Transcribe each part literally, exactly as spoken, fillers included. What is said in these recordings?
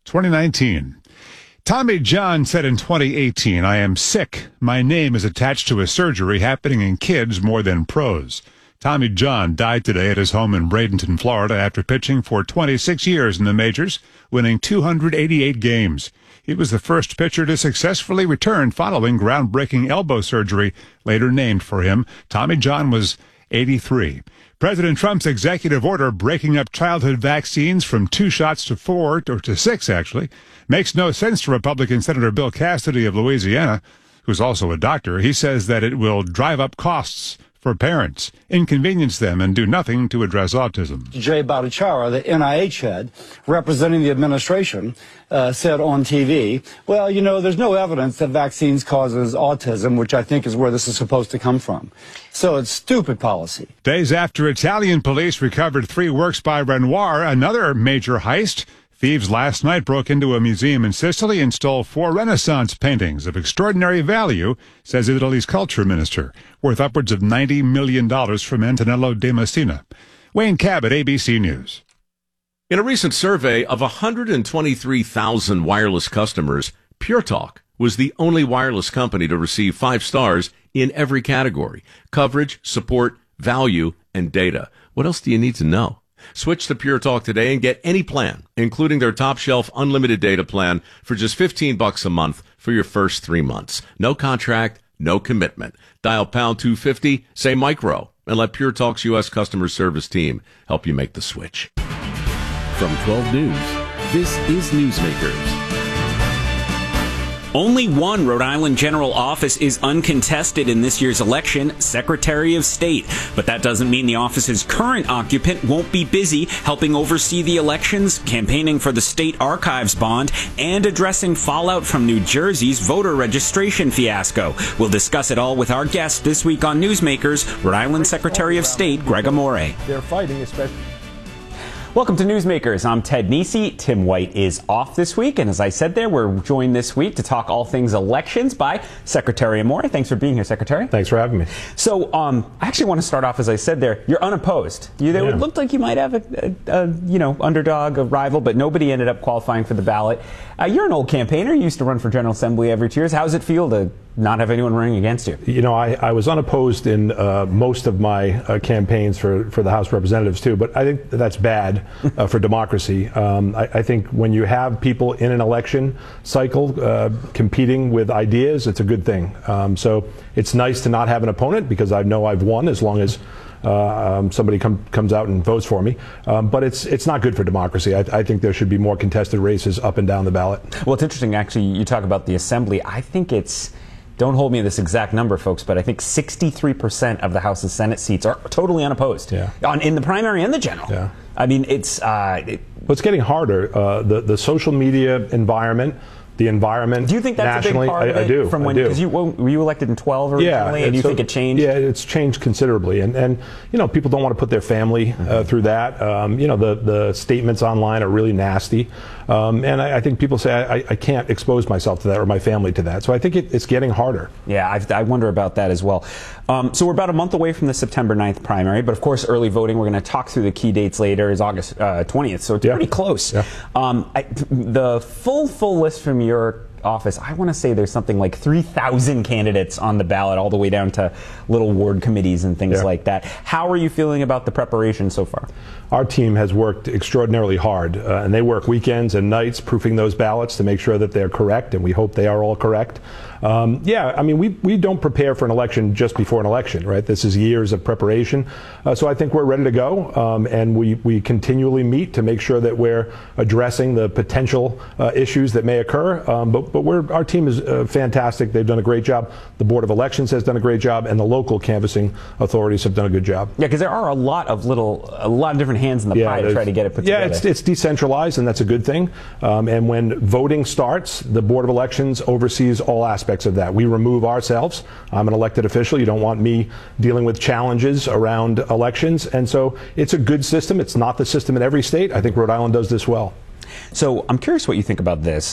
twenty nineteen. Tommy John said in twenty eighteen, "I am sick. My name is attached to a surgery happening in kids more than pros." Tommy John died today at his home in Bradenton, Florida, after pitching for twenty-six years in the majors, winning two hundred eighty-eight games. He was the first pitcher to successfully return following groundbreaking elbow surgery, later named for him. Tommy John was eighty-three. President Trump's executive order breaking up childhood vaccines from two shots to four, or to six, actually, makes no sense to Republican Senator Bill Cassidy of Louisiana, who's also a doctor. He says that it will drive up costs for parents, inconvenience them, and do nothing to address autism. Jay Bhattacharya, the N I H head, representing the administration, uh, said on T V, well, you know, there's no evidence that vaccines causes autism, which I think is where this is supposed to come from. So it's stupid policy. Days after Italian police recovered three works by Renoir, another major heist, thieves last night broke into a museum in Sicily and stole four Renaissance paintings of extraordinary value, says Italy's culture minister, worth upwards of ninety million dollars from Antonello de Messina. Wayne Cabot, A B C News. In a recent survey of one hundred twenty-three thousand wireless customers, Pure Talk was the only wireless company to receive five stars in every category: coverage, support, value, and data. What else do you need to know? Switch to Pure Talk today and get any plan, including their top shelf unlimited data plan, for just fifteen bucks a month for your first three months. No contract, no commitment. Dial pound two fifty, say micro, and let Pure Talk's U S customer service team help you make the switch. From twelve News, this is Newsmakers. Only one Rhode Island general office is uncontested in this year's election, Secretary of State. But that doesn't mean the office's current occupant won't be busy helping oversee the elections, campaigning for the state archives bond, and addressing fallout from New Jersey's voter registration fiasco. We'll discuss it all with our guest this week on Newsmakers, Rhode Island Secretary of State Greg Amore. They're fighting, especially. Welcome to Newsmakers. I'm Ted Nesi. Tim White is off this week, and as I said there, we're joined this week to talk all things elections by Secretary Amore. Thanks for being here, Secretary. Thanks for having me. So, um, I actually want to start off, as I said there, you're unopposed. You, yeah. It looked like you might have a, a, a, you know, underdog, a rival, but nobody ended up qualifying for the ballot. Uh, you're an old campaigner. You used to run for General Assembly every two years. How does it feel to not have anyone running against you? You know, I, I was unopposed in uh, most of my uh, campaigns for, for the House of Representatives, too, but I think that's bad uh, for democracy. Um, I, I think when you have people in an election cycle uh, competing with ideas, it's a good thing. Um, so it's nice to not have an opponent, because I know I've won as long as Uh, um, somebody come, comes out and votes for me. Um, but it's it's not good for democracy. I, I think there should be more contested races up and down the ballot. Well, it's interesting, actually, you talk about the Assembly. I think it's, don't hold me to this exact number, folks, but I think sixty-three percent of the House and Senate seats are totally unopposed. Yeah. On, in the primary and the general. Yeah. I mean, it's... Uh, it, well, it's getting harder. Uh, the, the social media environment, the environment. Do you think that's nationally, a big part of it? I, I do. From when, I do. Because you were you elected in twelve originally, yeah, and you so, think it changed? Yeah, it's changed considerably, and and you know, people don't want to put their family uh, mm-hmm. through that. Um, you know, the the statements online are really nasty, um, and I, I think people say I, I can't expose myself to that or my family to that. So I think it, it's getting harder. Yeah, I've, I wonder about that as well. Um, so we're about a month away from the September ninth primary, but of course, early voting. We're going to talk through the key dates later. Is August uh, twentieth, so it's yeah. pretty close. Yeah. Um, I, the full full list from your office, I want to say there's something like three thousand candidates on the ballot, all the way down to little ward committees and things yeah. like that. How are you feeling about the preparation so far? Our team has worked extraordinarily hard, uh, and they work weekends and nights proofing those ballots to make sure that they're correct, and we hope they are all correct. Um, yeah, I mean, we, we don't prepare for an election just before an election, right? This is years of preparation. Uh, so I think we're ready to go, um, and we, we continually meet to make sure that we're addressing the potential uh, issues that may occur. Um, but but we're, our team is uh, fantastic. They've done a great job. The Board of Elections has done a great job, and the local canvassing authorities have done a good job. Yeah, because there are a lot of little, a lot of different hands in the yeah, pie to try to get it put yeah, together. Yeah, it's, it's decentralized, and that's a good thing. Um, and when voting starts, the Board of Elections oversees all aspects of that. We remove ourselves. I'm an elected official. You don't want me dealing with challenges around elections. And so it's a good system. It's not the system in every state. I think Rhode Island does this well. So I'm curious what you think about this. So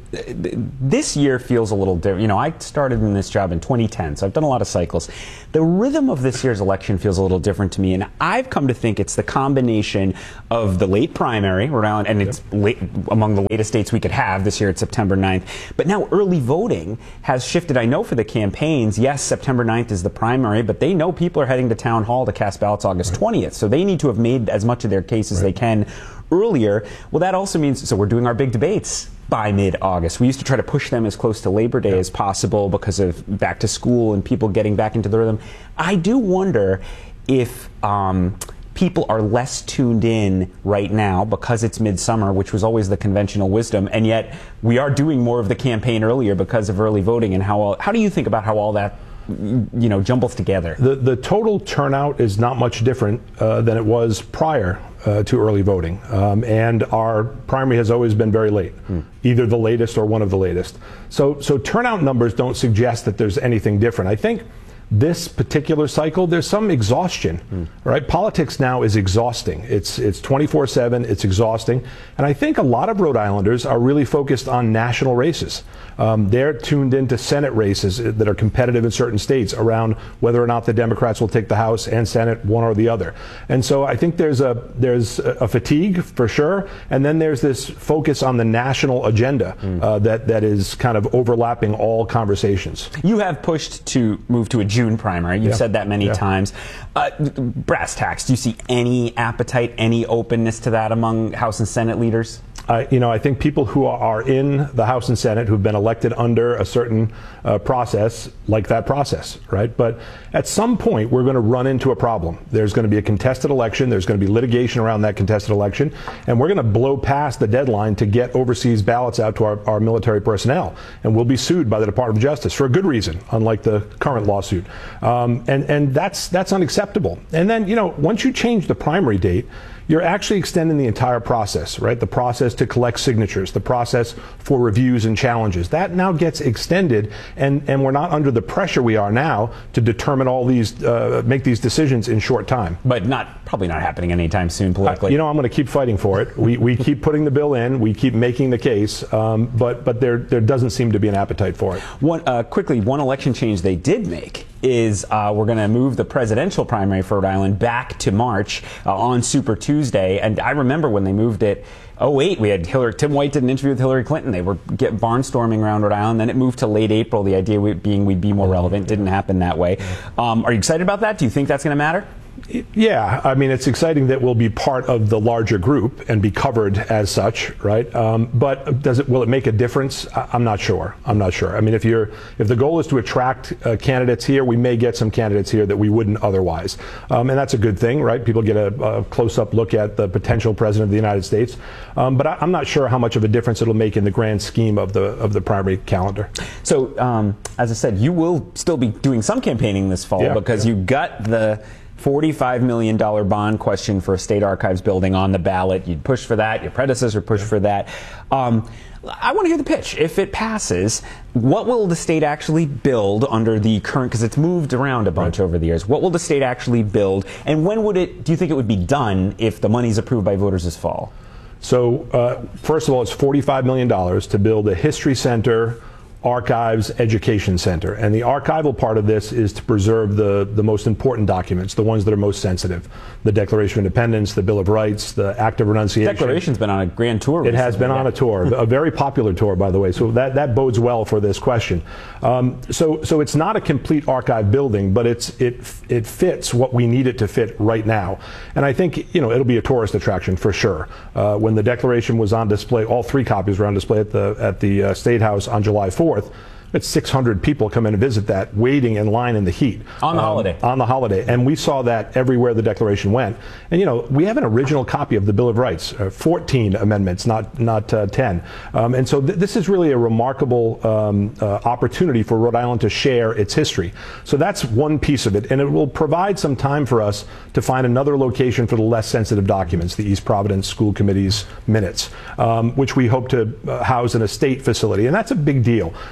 this year feels a little different. You know, I started in this job in twenty ten, so I've done a lot of cycles. The rhythm of this year's election feels a little different to me, and I've come to think it's the combination of the late primary, Rhode Island, and it's late, among the latest dates we could have this year. It's September ninth. But now early voting has shifted. I know for the campaigns, yes, September ninth is the primary, but they know people are heading to town hall to cast ballots August twentieth, so they need to have made as much of their case as right. they can earlier. Well, that also means, so we're doing our big debates by mid-August. We used to try to push them as close to Labor Day yeah. as possible because of back to school and people getting back into the rhythm. I do wonder if um, people are less tuned in right now because it's midsummer, which was always the conventional wisdom, and yet we are doing more of the campaign earlier because of early voting. And how all, how do you think about how all that you know jumbles together? The the total turnout is not much different uh, than it was prior uh, to early voting, um, and our primary has always been very late, hmm. either the latest or one of the latest. So so turnout numbers don't suggest that there's anything different. I think this particular cycle, there's some exhaustion, hmm. right? Politics now is exhausting. It's it's twenty-four seven, it's exhausting. And I think a lot of Rhode Islanders are really focused on national races. Um, they're tuned into Senate races that are competitive in certain states around whether or not the Democrats will take the House and Senate, one or the other. And so I think there's a there's a fatigue for sure, and then there's this focus on the national agenda mm. uh, that that is kind of overlapping all conversations. You have pushed to move to a June primary. You've yeah. said that many yeah. times. Uh, brass tacks, do you see any appetite, any openness to that among House and Senate leaders? Uh, you know, I think people who are in the House and Senate who've been elected under a certain uh, process like that process, right? But at some point, we're going to run into a problem. There's going to be a contested election. There's going to be litigation around that contested election. And we're going to blow past the deadline to get overseas ballots out to our, our military personnel. And we'll be sued by the Department of Justice for a good reason, unlike the current lawsuit. Um, and and that's, that's unacceptable. And then, you know, once you change the primary date, you're actually extending the entire process, right? The process to collect signatures, the process for reviews and challenges. That now gets extended, and, and we're not under the pressure we are now to determine all these, uh, make these decisions in short time. But not, probably not happening anytime soon politically. Uh, you know, I'm going to keep fighting for it. We, we keep putting the bill in, we keep making the case, um, but, but there, there doesn't seem to be an appetite for it. One, uh, quickly, one election change they did make is uh, we're going to move the presidential primary for Rhode Island back to March uh, on Super Tuesday. And I remember when they moved it, oh eight, we had Hillary, Tim White did an interview with Hillary Clinton. They were get barnstorming around Rhode Island. Then it moved to late April, the idea being we'd be more relevant. Didn't happen that way. Um, are you excited about that? Do you think that's going to matter? Yeah, I mean, it's exciting that we'll be part of the larger group and be covered as such, right? Um, but does it? Will it make a difference? I'm not sure. I'm not sure. I mean, if you're if the goal is to attract uh, candidates here, we may get some candidates here that we wouldn't otherwise, um, and that's a good thing, right? People get a, a close-up look at the potential president of the United States, um, but I, I'm not sure how much of a difference it'll make in the grand scheme of the of the primary calendar. So, um, as I said, you will still be doing some campaigning this fall yeah, because yeah. you got the forty-five million dollars bond question for a state archives building on the ballot. You'd push for that. Your predecessor pushed yeah. for that. Um, I want to hear the pitch. If it passes, what will the state actually build under the current, because it's moved around a bunch right. over the years, what will the state actually build, and when would it, do you think it would be done if the money's approved by voters this fall? So, uh, first of all, it's forty-five million dollars to build a history center, archives, education center. And the archival part of this is to preserve the, the most important documents, the ones that are most sensitive. The Declaration of Independence, the Bill of Rights, the Act of Renunciation. The Declaration's been on a grand tour recently. It has been yeah. on a tour, a very popular tour, by the way. So that, that bodes well for this question. Um, so, so it's not a complete archive building, but it's, it, it fits what we need it to fit right now. And I think, you know, it'll be a tourist attraction for sure. Uh, when the Declaration was on display, all three copies were on display at the, at the uh, State House on July fourth. It's six hundred people come in and visit that, waiting in line in the heat. On the um, holiday. On the holiday. And we saw that everywhere the Declaration went. And, you know, we have an original copy of the Bill of Rights, uh, fourteen amendments, not not uh, ten. Um, and so th this is really a remarkable um, uh, opportunity for Rhode Island to share its history. So that's one piece of it. And it will provide some time for us to find another location for the less sensitive documents, the East Providence School Committee's minutes, um, which we hope to uh, house in a state facility. And that's a big deal. All of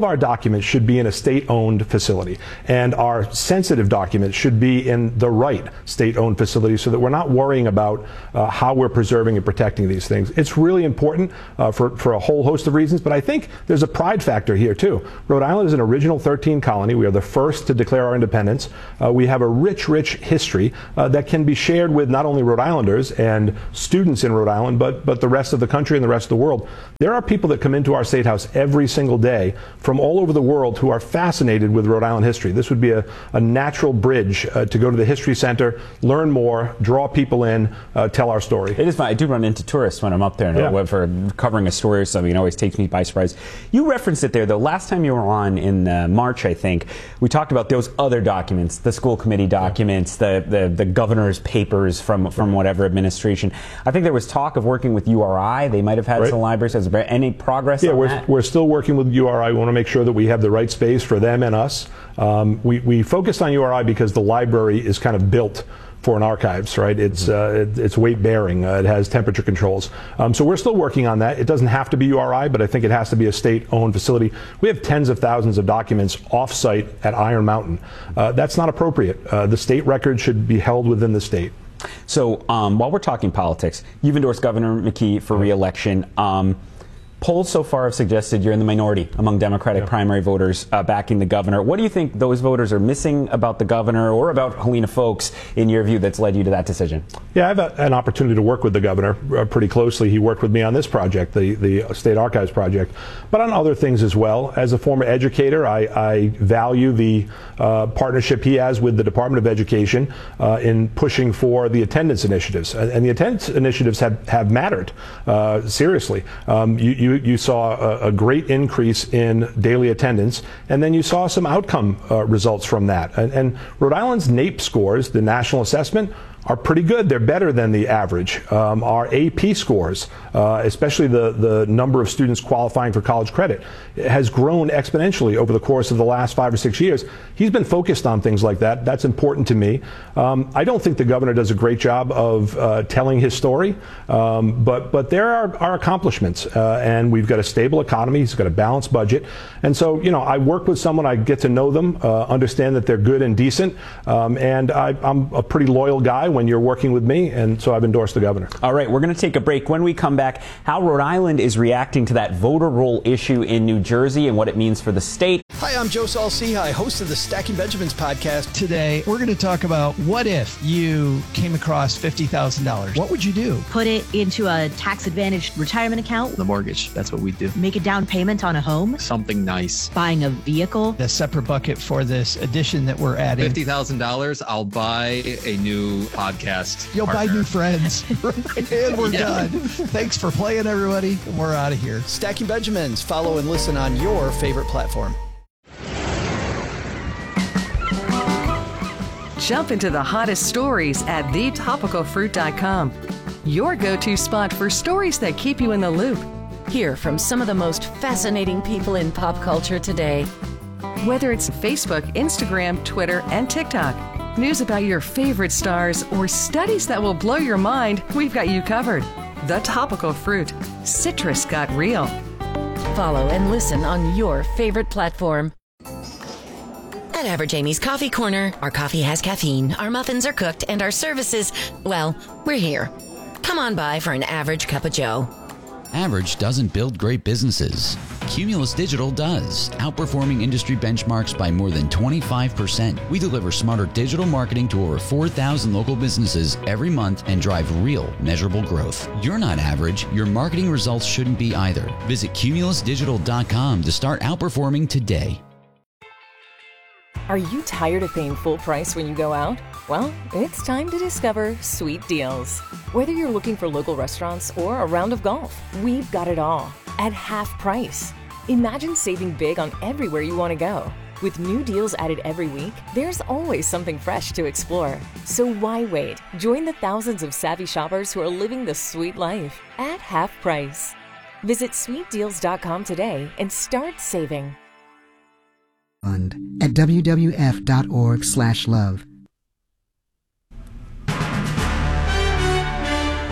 our documents should be in a state-owned facility, and our sensitive documents should be in the right state-owned facility so that we're not worrying about uh, how we're preserving and protecting these things. It's really important uh, for, for a whole host of reasons, but I think there's a pride factor here too. Rhode Island is an original thirteen colony. We are the first to declare our independence. Uh, we have a rich, rich history uh, that can be shared with not only Rhode Islanders and students in Rhode Island, but, but the rest of the country and the rest of the world. There are people that come into our State House every single day from all over the world who are fascinated with Rhode Island history. This would be a, a natural bridge uh, to go to the History Center, learn more, draw people in, uh, tell our story. It is fun. I do run into tourists when I'm up there, and yeah. for covering a story or something. It always takes me by surprise. You referenced it there, though. Last time you were on in uh, March, I think, we talked about those other documents, the school committee documents, the, the, the governor's papers from, from whatever administration. I think there was talk of working with U R I. They might have had right. some libraries. Has there been any progress yeah, on we're, that? We're still working with U R I. We want to make sure that we have the right space for them and us. Um, we, we focused on U R I because the library is kind of built for an archives, right? It's uh, it, it's weight bearing. Uh, it has temperature controls. Um, so we're still working on that. It doesn't have to be U R I, but I think it has to be a state-owned facility. We have tens of thousands of documents off-site at Iron Mountain. Uh, that's not appropriate. Uh, the state record should be held within the state. So um, while we're talking politics, you've endorsed Governor McKee for re-election. Um, Polls so far have suggested you're in the minority among Democratic yeah. primary voters uh, backing the governor. What do you think those voters are missing about the governor or about Helena Foulkes, in your view, that's led you to that decision? Yeah, I have a, an opportunity to work with the governor uh, pretty closely. He worked with me on this project, the, the State Archives project, but on other things as well. As a former educator, I, I value the uh, partnership he has with the Department of Education uh, in pushing for the attendance initiatives. And, and the attendance initiatives have, have mattered, uh, seriously. Um, you, you You, you saw a, a great increase in daily attendance, and then you saw some outcome uh, results from that. And, and Rhode Island's NAEP scores, the national assessment, are pretty good. They're better than the average. Um, our A P scores, uh, especially the, the number of students qualifying for college credit, has grown exponentially over the course of the last five or six years. He's been focused on things like that. That's important to me. Um, I don't think the governor does a great job of uh, telling his story, um, but but there are, are accomplishments, uh, and we've got a stable economy. He's got a balanced budget, and so you know I work with someone. I get to know them, uh, understand that they're good and decent, um, and I, I'm a pretty loyal guy when you're working with me, and so I've endorsed the governor. All right, we're going to take a break. When we come back, how Rhode Island is reacting to that voter roll issue in New Jersey and what it means for the state. Hi, I'm Joe Saul-Sehy, host of the Stacking Benjamins podcast. Today, we're going to talk about what if you came across fifty thousand dollars. What would you do? Put it into a tax-advantaged retirement account. The mortgage, that's what we do. Make a down payment on a home. Something nice. Buying a vehicle. A separate bucket for this addition that we're adding. fifty thousand dollars, I'll buy a new podcast You'll partner. buy new friends. And we're yeah. done. Thanks for playing, everybody. We're out of here. Stacking Benjamins. Follow and listen on your favorite platform. Jump into the hottest stories at the topical fruit dot com. Your go-to spot for stories that keep you in the loop. Hear from some of the most fascinating people in pop culture today. Whether it's Facebook, Instagram, Twitter, and TikTok, news about your favorite stars, or studies that will blow your mind, we've got you covered. The Topical Fruit. Citrus got real. Follow and listen on your favorite platform. At Average Amy's Coffee Corner, our coffee has caffeine, our muffins are cooked, and our services, well, we're here. Come on by for an average cup of joe. Average doesn't build great businesses. Cumulus Digital does, outperforming industry benchmarks by more than twenty-five percent. We deliver smarter digital marketing to over four thousand local businesses every month and drive real, measurable growth. You're not average. Your marketing results shouldn't be either. Visit cumulus digital dot com to start outperforming today. Are you tired of paying full price when you go out? Well, it's time to discover Sweet Deals. Whether you're looking for local restaurants or a round of golf, we've got it all at half price. Imagine saving big on everywhere you want to go. With new deals added every week, there's always something fresh to explore. So why wait? Join the thousands of savvy shoppers who are living the sweet life at half price. Visit sweet deals dot com today and start saving. At w w f dot org slash love.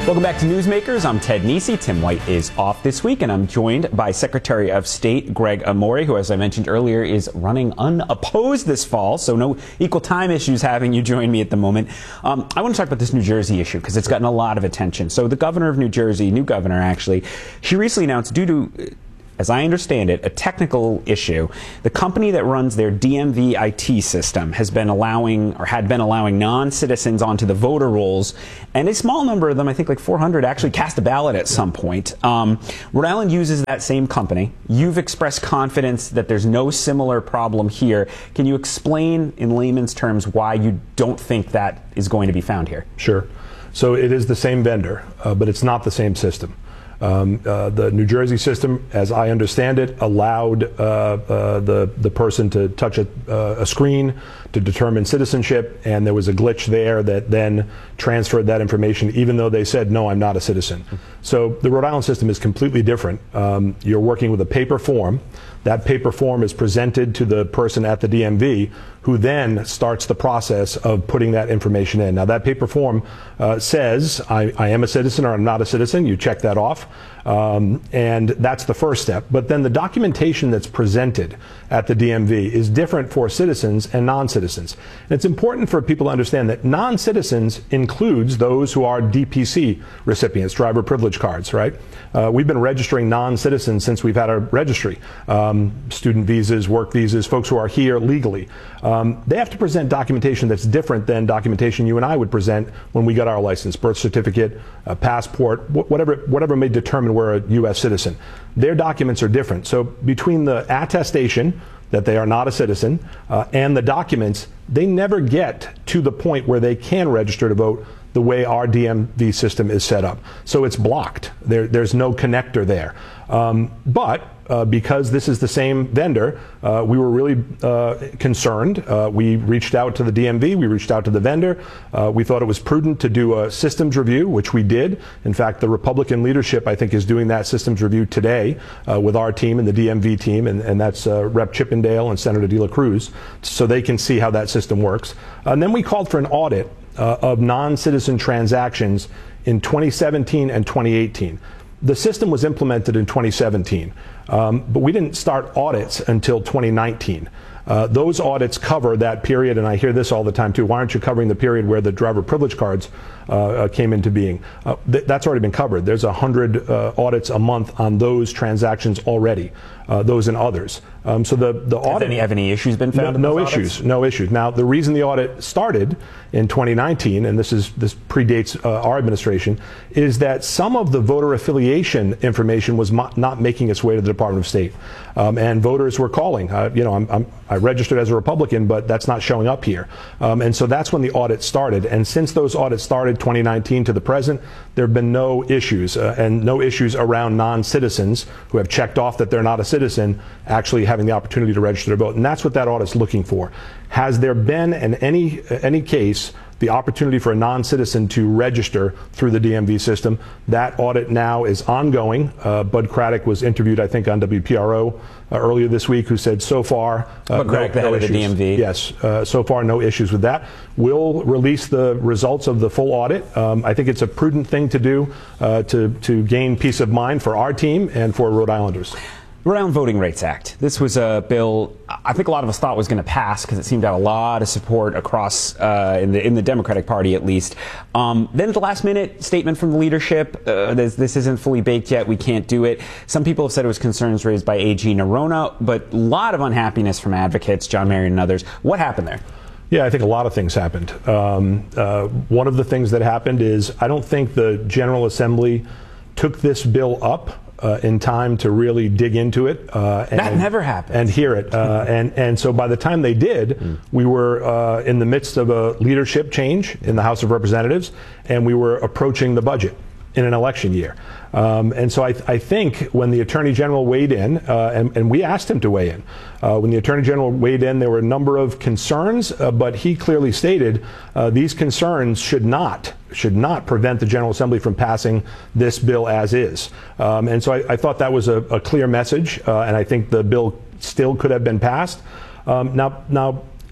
Welcome back to Newsmakers. I'm Ted Nesi. Tim White is off this week, and I'm joined by Secretary of State Greg Amore, who, as I mentioned earlier, is running unopposed this fall, so no equal time issues having you join me at the moment. Um, I want to talk about this New Jersey issue because it's gotten a lot of attention. So the governor of New Jersey, new governor actually, she recently announced, due to, as I understand it, a technical issue, the company that runs their D M V I T system has been allowing, or had been allowing, non-citizens onto the voter rolls, and a small number of them, I think like four hundred, actually cast a ballot at some point. Um, Rhode Island uses that same company. You've expressed confidence that there's no similar problem here. Can you explain in layman's terms why you don't think that is going to be found here? Sure. So it is the same vendor, uh, but it's not the same system. Um, uh, the New Jersey system, as I understand it, allowed uh, uh, the the person to touch a, uh, a screen to determine citizenship, and there was a glitch there that then transferred that information, even though they said, no, I'm not a citizen. Mm-hmm. So the Rhode Island system is completely different. Um, you're working with a paper form. That paper form is presented to the person at the D M V, who then starts the process of putting that information in. Now, that paper form uh, says, I, I am a citizen or I'm not a citizen. You check that off. Um, and that's the first step. But then the documentation that's presented at the D M V is different for citizens and non-citizens. And it's important for people to understand that non-citizens includes those who are D P C recipients, driver privilege cards, right? Uh, we've been registering non-citizens since we've had our registry. Um, student visas, work visas, folks who are here legally. Um, they have to present documentation that's different than documentation you and I would present when we got our license, birth certificate, a passport, wh whatever, whatever may determine we're a U S citizen. Their documents are different. So between the attestation that they are not a citizen uh, and the documents, they never get to the point where they can register to vote the way our D M V system is set up. So it's blocked. There, there's no connector there. Um, but Uh, because this is the same vendor, uh, we were really uh, concerned. Uh, we reached out to the D M V, we reached out to the vendor. Uh, we thought it was prudent to do a systems review, which we did. In fact, the Republican leadership, I think, is doing that systems review today uh, with our team and the D M V team, and, and that's uh, Rep Chippendale and Senator De La Cruz, so they can see how that system works. And then we called for an audit uh, of non-citizen transactions in twenty seventeen and twenty eighteen. The system was implemented in twenty seventeen, um, but we didn't start audits until twenty nineteen. Uh, those audits cover that period, and I hear this all the time too. Why aren't you covering the period where the driver privilege cards uh, uh, came into being? Uh, th that's already been covered. There's a hundred uh, audits a month on those transactions already, uh, those and others. Um, so the the audit. Have any, have any issues been found? No, in no those issues. audits? No issues. Now, the reason the audit started in twenty nineteen, and this is this predates uh, our administration, is that some of the voter affiliation information was not making its way to the Department of State, um, and voters were calling. Uh, you know, I'm, I'm, I registered as a Republican, but that's not showing up here, um, and so that's when the audit started. And since those audits started, twenty nineteen to the present, there have been no issues, uh, and no issues around non-citizens who have checked off that they're not a citizen actually having the opportunity to register to vote. And that's what that audit's looking for. Has there been in any any case the opportunity for a non-citizen to register through the D M V system? That audit now is ongoing. Uh, Bud Craddock was interviewed, I think, on W P R O uh, earlier this week, who said so far uh, Bud Craddock, no, the no head of the D M V. Yes, uh, so far no issues with that. We'll release the results of the full audit. Um, I think it's a prudent thing to do uh, to to gain peace of mind for our team and for Rhode Islanders. Rhode Island Voting Rights Act. This was a bill I think a lot of us thought was going to pass because it seemed to have a lot of support across uh, in the in the Democratic Party at least. Um, then at the last minute statement from the leadership, uh, this, this isn't fully baked yet. We can't do it. Some people have said it was concerns raised by A G Nerona, but a lot of unhappiness from advocates, John Marion and others. What happened there? Yeah, I think a lot of things happened. Um, uh, one of the things that happened is I don't think the General Assembly took this bill up Uh, in time to really dig into it. Uh, and, that never happened. And hear it. Uh, and, and so by the time they did, mm. we were uh, in the midst of a leadership change in the House of Representatives, and we were approaching the budget in an election year. Um, and so I, th I think when the Attorney General weighed in, uh, and, and we asked him to weigh in, uh, when the Attorney General weighed in, there were a number of concerns, uh, but he clearly stated uh, these concerns should not should not prevent the General Assembly from passing this bill as is. Um, and so I, I thought that was a, a clear message, uh, and I think the bill still could have been passed. Um, now, now.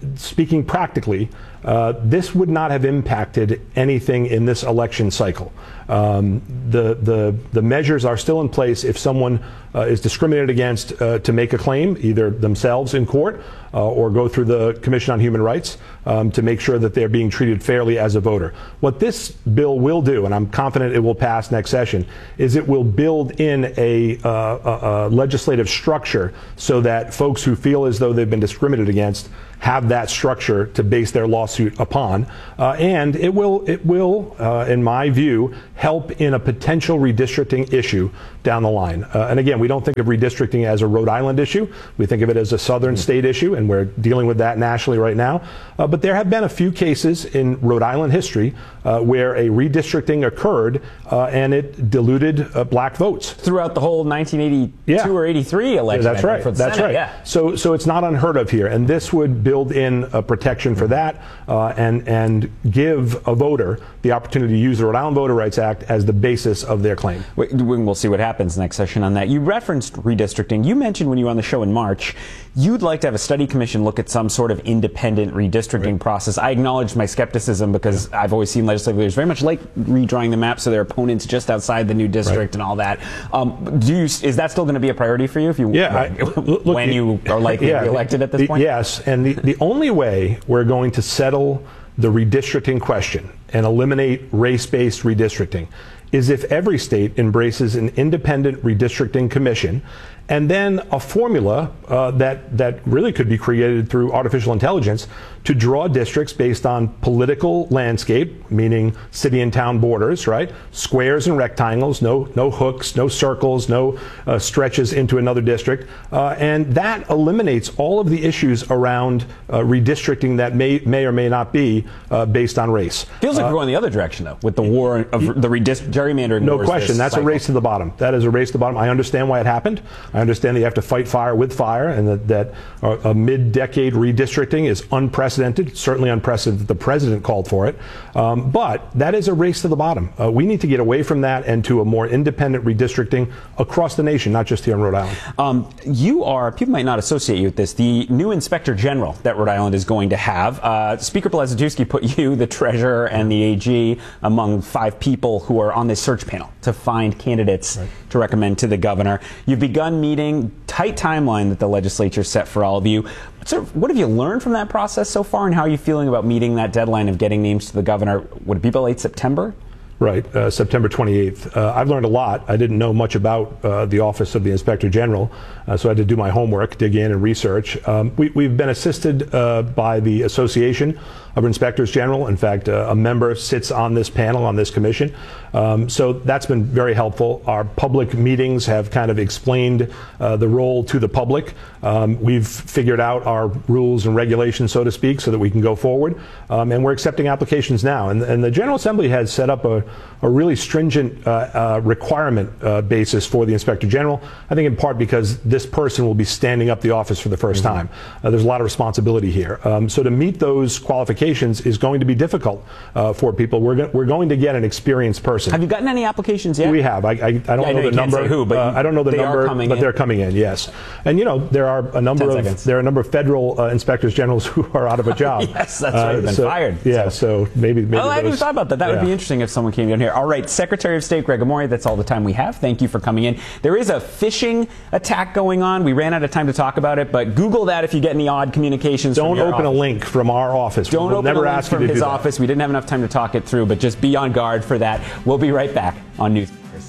speaking practically, uh, this would not have impacted anything in this election cycle. Um, the, the, the measures are still in place if someone uh, is discriminated against uh, to make a claim, either themselves in court uh, or go through the Commission on Human Rights um, to make sure that they're being treated fairly as a voter. What this bill will do, and I'm confident it will pass next session, is it will build in a, uh, a, a legislative structure so that folks who feel as though they've been discriminated against have that structure to base their lawsuit upon, uh, and it will, it will, uh, in my view, help in a potential redistricting issue down the line. Uh, and again, we don't think of redistricting as a Rhode Island issue. We think of it as a southern state issue, and we're dealing with that nationally right now. Uh, but there have been a few cases in Rhode Island history uh, where a redistricting occurred uh, and it diluted uh, black votes. Throughout the whole nineteen eighty-two yeah. or eighty-three election. Yeah, that's right. For the That's Senate, right. Yeah. So, so it's not unheard of here, and this would build in a protection for that uh, and and give a voter the opportunity to use the Rhode Island Voter Rights Act as the basis of their claim. We'll see what happens next session on that. You referenced redistricting. You mentioned when you were on the show in March, you'd like to have a study commission look at some sort of independent redistricting right. process. I acknowledged my skepticism because yeah. I've always seen legislative leaders very much like redrawing the maps of their opponents just outside the new district right. and all that. Um, do you, is that still going to be a priority for you if you yeah, I, look, when the, you are likely yeah, to be elected at this the, point? Yes, and the, the only way we're going to settle the redistricting question and eliminate race-based redistricting is if every state embraces an independent redistricting commission and then a formula uh, that, that really could be created through artificial intelligence to draw districts based on political landscape, meaning city and town borders, right? Squares and rectangles, no, no hooks, no circles, no uh, stretches into another district. Uh, and that eliminates all of the issues around uh, redistricting that may, may or may not be uh, based on race. Feels like uh, we're going the other direction, though, with the war of the redist- gerrymandering. No question. That's cycle. a race to the bottom. That is a race to the bottom. I understand why it happened. I understand that you have to fight fire with fire, and that, that a mid-decade redistricting is unprecedented, certainly unprecedented that the president called for it. Um, but that is a race to the bottom. Uh, we need to get away from that and to a more independent redistricting across the nation, not just here in Rhode Island. Um, you are, people might not associate you with this, the new inspector general that Rhode Island is going to have. Uh, Speaker Blazejewski put you, the treasurer, and the A G among five people who are on this search panel to find candidates right. to recommend to the governor. You've begun meeting, tight timeline that the legislature set for all of you. What, sort of, what have you learned from that process so far, and how are you feeling about meeting that deadline of getting names to the governor? Would it be by late September? Right, uh, September twenty-eighth. Uh, I've learned a lot. I didn't know much about uh, the Office of the Inspector General, uh, so I had to do my homework, dig in and research. Um, we, we've been assisted uh, by the Association of Inspectors General. In fact, uh, a member sits on this panel, on this commission. Um, so that's been very helpful. Our public meetings have kind of explained uh, the role to the public. Um, we've figured out our rules and regulations, so to speak, so that we can go forward. Um, and we're accepting applications now. And, and the General Assembly has set up a, a really stringent uh, uh, requirement uh, basis for the Inspector General, I think in part because this person will be standing up the office for the first mm-hmm. time. Uh, there's a lot of responsibility here. Um, so to meet those qualifications is going to be difficult uh, for people. We're, go- we're going to get an experienced person. Have you gotten any applications yet? We have. I, I, I don't yeah, know, I know the number. Who, but uh, I don't know the they number, are coming but in. they're coming in. Yes, and you know there are a number of seconds. there are a number of federal uh, inspectors generals who are out of a job. yes, that's right. They've been so, fired. Yeah, so, so maybe. maybe oh, I hadn't even thought about that. That yeah. would be interesting if someone came down here. All right, Secretary of State Greg Amore. That's all the time we have. Thank you for coming in. There is a phishing attack going on. We ran out of time to talk about it, but Google that if you get any odd communications. Don't from your open office. a link from our office. Don't we'll open never a link ask from you to his do office. That. We didn't have enough time to talk it through, but just be on guard for that. We'll be right back on News.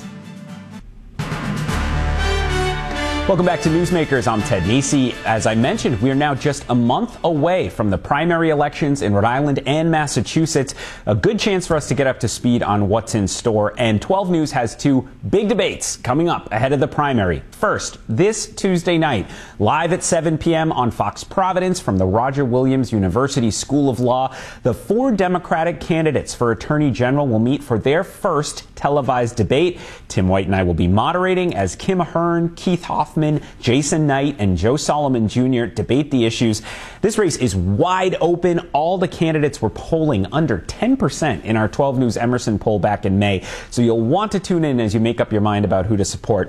Welcome back to Newsmakers. I'm Ted Nesi. As I mentioned, we are now just a month away from the primary elections in Rhode Island and Massachusetts. A good chance for us to get up to speed on what's in store. And twelve News has two big debates coming up ahead of the primary. First, this Tuesday night, live at seven p.m. on Fox Providence from the Roger Williams University School of Law, the four Democratic candidates for Attorney General will meet for their first televised debate. Tim White and I will be moderating as Kim Ahern, Keith Hoffman, Jason Knight, and Joe Solomon Junior debate the issues. This race is wide open. All the candidates were polling under ten percent in our twelve News Emerson poll back in May. So you'll want to tune in as you make up your mind about who to support.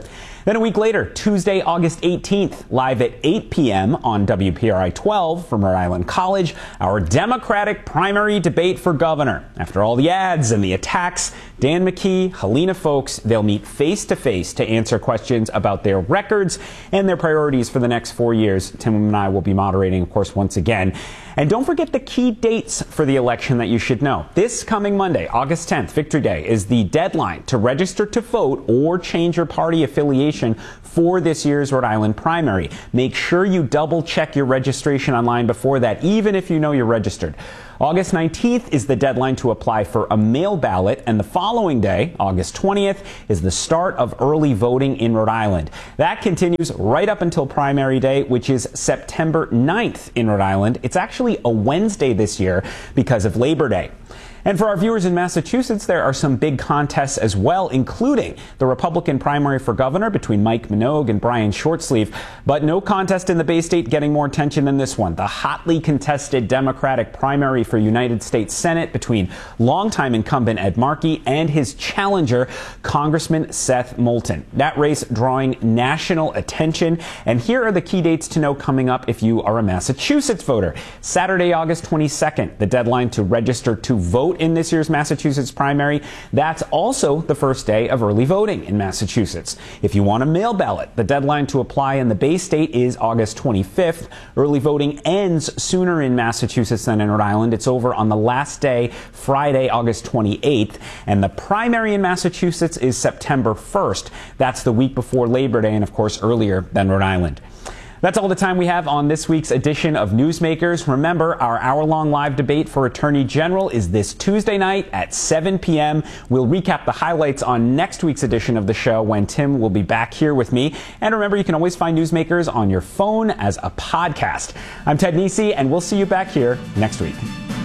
Then a week later, Tuesday, August eighteenth, live at eight p.m. on W P R I twelve from Rhode Island College, our Democratic primary debate for governor. After all the ads and the attacks, Dan McKee, Helena Foulkes, they'll meet face-to-face to answer questions about their records and their priorities for the next four years. Tim and I will be moderating, of course, once again. And don't forget the key dates for the election that you should know. This coming Monday, August tenth, Victory Day, is the deadline to register to vote or change your party affiliation for this year's Rhode Island primary. Make sure you double check your registration online before that, even if you know you're registered. August nineteenth is the deadline to apply for a mail ballot, and the following day, August twentieth, is the start of early voting in Rhode Island. That continues right up until primary day, which is September ninth in Rhode Island. It's actually a Wednesday this year because of Labor Day. And for our viewers in Massachusetts, there are some big contests as well, including the Republican primary for governor between Mike Minogue and Brian Shortsleeve. But no contest in the Bay State getting more attention than this one, the hotly contested Democratic primary for United States Senate between longtime incumbent Ed Markey and his challenger, Congressman Seth Moulton. That race drawing national attention. And here are the key dates to know coming up if you are a Massachusetts voter. Saturday, August twenty-second, the deadline to register to vote in this year's Massachusetts primary. That's also the first day of early voting in Massachusetts. If you want a mail ballot, the deadline to apply in the Bay State is August twenty-fifth. Early voting ends sooner in Massachusetts than in Rhode Island. It's over on the last day, Friday, August twenty-eighth. And the primary in Massachusetts is September first. That's the week before Labor Day and, of course, earlier than Rhode Island. That's all the time we have on this week's edition of Newsmakers. Remember, our hour-long live debate for Attorney General is this Tuesday night at seven p.m. We'll recap the highlights on next week's edition of the show when Tim will be back here with me. And remember, you can always find Newsmakers on your phone as a podcast. I'm Ted Nesi, and we'll see you back here next week.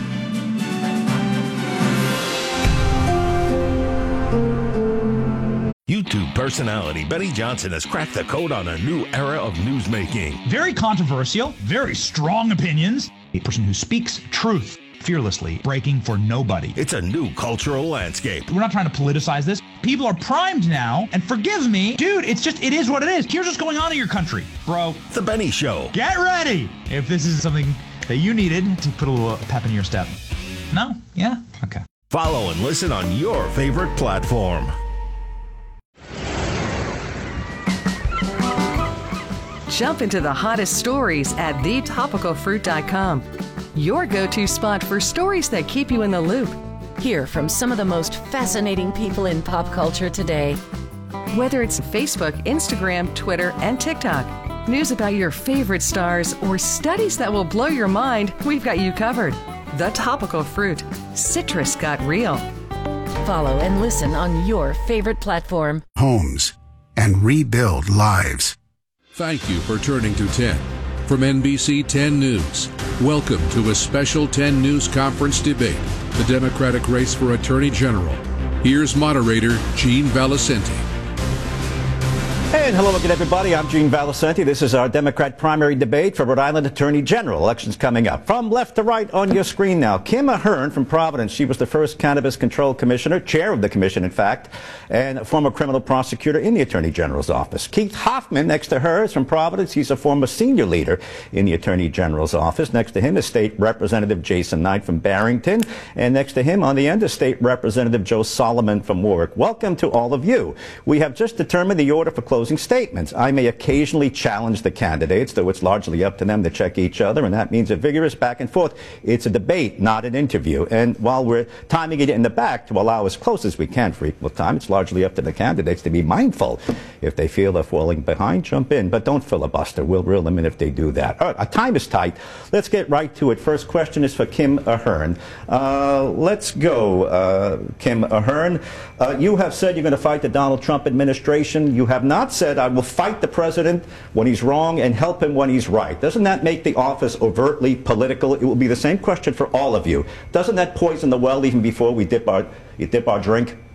YouTube personality Benny Johnson has cracked the code on a new era of newsmaking. Very controversial, very strong opinions. A person who speaks truth fearlessly, breaking for nobody. It's a new cultural landscape. We're not trying to politicize this. People are primed now, and forgive me, dude, it's just, it is what it is. Here's what's going on in your country, bro. The Benny Show. Get ready if this is something that you needed to put a little pep in your step. No? Yeah? Okay. Follow and listen on your favorite platform. Jump into the hottest stories at the topical fruit dot com. Your go-to spot for stories that keep you in the loop. Hear from some of the most fascinating people in pop culture today. Whether it's Facebook, Instagram, Twitter, and TikTok, news about your favorite stars, or studies that will blow your mind, we've got you covered. The Topical Fruit. Citrus got real. Follow and listen on your favorite platform. Homes and rebuild lives. Thank you for turning to ten. From N B C ten News, welcome to a special ten News Conference debate, the Democratic race for Attorney General. Here's moderator Gene Valicenti. And hello again, everybody. I'm Gene Valicenti. This is our Democrat primary debate for Rhode Island Attorney General. Elections coming up. From left to right on your screen now, Kim Ahern from Providence. She was the first Cannabis Control Commissioner, chair of the commission, in fact, and a former criminal prosecutor in the Attorney General's office. Keith Hoffman, next to her, is from Providence. He's a former senior leader in the Attorney General's office. Next to him is State Representative Jason Knight from Barrington. And next to him on the end is State Representative Joe Solomon from Warwick. Welcome to all of you. We have just determined the order for closing statements. I may occasionally challenge the candidates, though it's largely up to them to check each other, and that means a vigorous back and forth. It's a debate, not an interview. And while we're timing it in the back to allow as close as we can for equal time, it's largely up to the candidates to be mindful. If they feel they're falling behind, jump in, but don't filibuster. We'll reel them in if they do that. All right, our time is tight. Let's get right to it. First question is for Kim Ahern. Uh, let's go, uh, Kim Ahern. Uh, you have said you're going to fight the Donald Trump administration. You have not said I will fight the president when he's wrong and help him when he's right. Doesn't that make the office overtly political? It will be the same question for all of you. Doesn't that poison the well even before we dip our, dip our drink?